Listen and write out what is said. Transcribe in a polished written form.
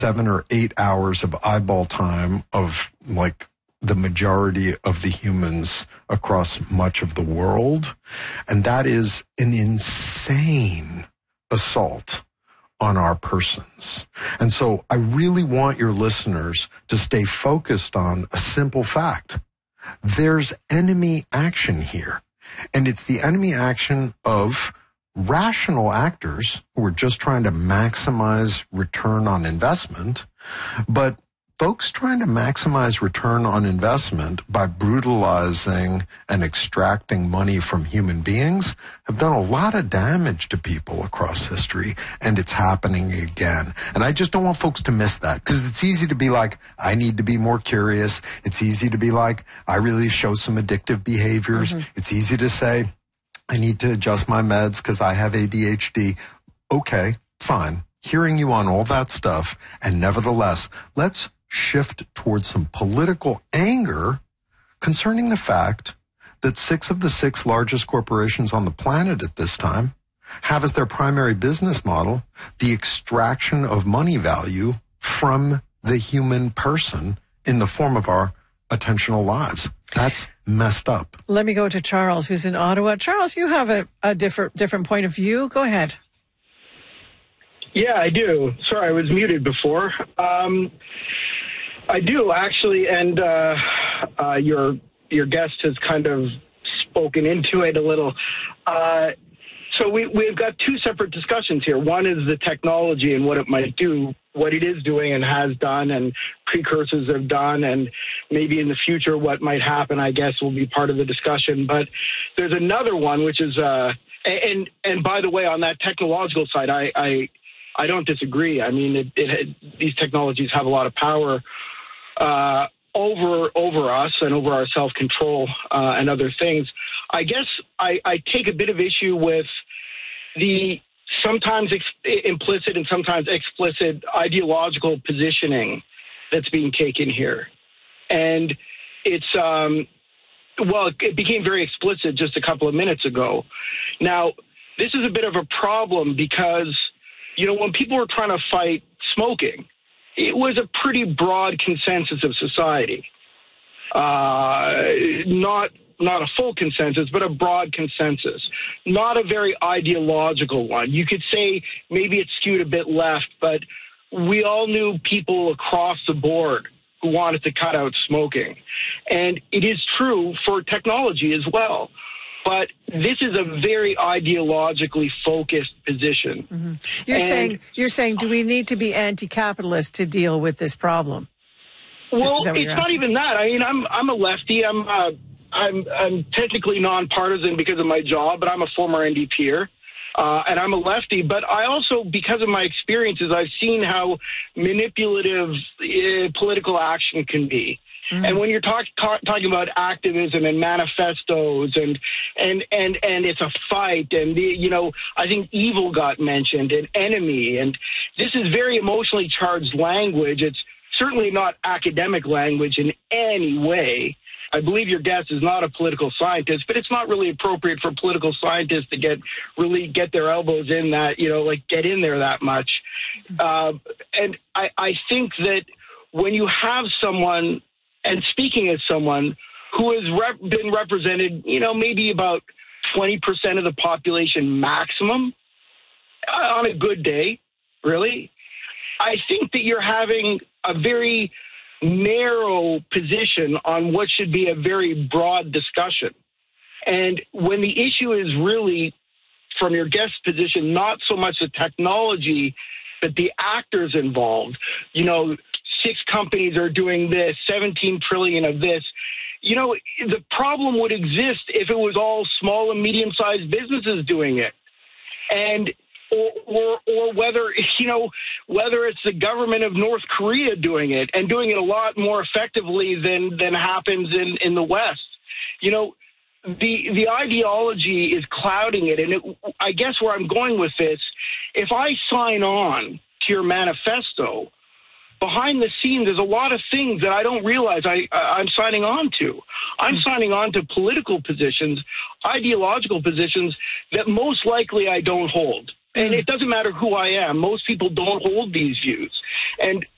7 or 8 hours of eyeball time of like the majority of the humans across much of the world. And that is an insane assault on our persons. And so I really want your listeners to stay focused on a simple fact. There's enemy action here. And it's the enemy action of rational actors who are just trying to maximize return on investment, but folks trying to maximize return on investment by brutalizing and extracting money from human beings have done a lot of damage to people across history, and it's happening again. And I just don't want folks to miss that, because it's easy to be like, I need to be more curious. It's easy to be like, I really show some addictive behaviors. It's easy to say, I need to adjust my meds because I have ADHD. Okay, fine. Hearing you on all that stuff, and nevertheless, let's shift towards some political anger concerning the fact that 6 of the 6 largest corporations on the planet at this time have as their primary business model the extraction of money value from the human person in the form of our attentional lives. That's messed up. Let me go to Charles, who's in Ottawa. Charles, you have a different point of view. Go ahead. Yeah, I do. Sorry, I was muted before. I do, actually, and your guest has kind of spoken into it a little. So we've got 2 separate discussions here. One is the technology and what it might do, what it is doing and has done, and precursors have done, and maybe in the future what might happen, I guess, will be part of the discussion. But there's another one, which is, and by the way, on that technological side, I don't disagree. I mean, these technologies have a lot of power over us and over our self-control and other things. I guess I take a bit of issue with the sometimes implicit and sometimes explicit ideological positioning that's being taken here. And it's, it became very explicit just a couple of minutes ago. Now, this is a bit of a problem because, you know, when people were trying to fight smoking, it was a pretty broad consensus of society. Not a full consensus, but a broad consensus. Not a very ideological one. You could say maybe it skewed a bit left, but we all knew people across the board who wanted to cut out smoking. And it is true for technology as well. But this is a very ideologically focused position. You're saying, do we need to be anti-capitalist to deal with this problem? Well, it's not even that. I mean, I'm a lefty. I'm technically nonpartisan because of my job, but I'm a former NDPer. And I'm a lefty, but I also, because of my experiences, I've seen how manipulative political action can be. And when you're talking about activism and manifestos and it's a fight and, you know, I think evil got mentioned and enemy. And this is very emotionally charged language. It's certainly not academic language in any way. I believe your guest is not a political scientist, but it's not really appropriate for political scientists to get their elbows in that, you know, like get in there that much. And I think that when you have someone, and speaking as someone who has been represented, you know, maybe about 20% of the population maximum on a good day, really, I think that you're having a very narrow position on what should be a very broad discussion. And when the issue is really, from your guest position, not so much the technology, but the actors involved, you know, 6 companies are doing this, 17 trillion of this. You know, the problem would exist if it was all small and medium-sized businesses doing it. And or whether, you know, whether it's the government of North Korea doing it and doing it a lot more effectively than happens in the West. You know, the ideology is clouding it. And I guess where I'm going with this, if I sign on to your manifesto, behind the scenes, there's a lot of things that I don't realize I'm signing on to. I'm signing on to political positions, ideological positions that most likely I don't hold. And it doesn't matter who I am. Most people don't hold these views. And